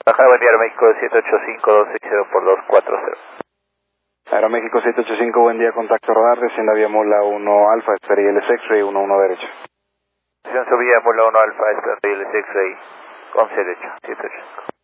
Baja, buen día, Aeroméxico 785-260 por 240. Aeroméxico 785, buen día, contacto radar, descienda vía Mula 1 Alfa, espera ILS X-Ray 11 derecho. Subía Mula 1 Alfa, espera ILS X-Ray 11 derecho, 785.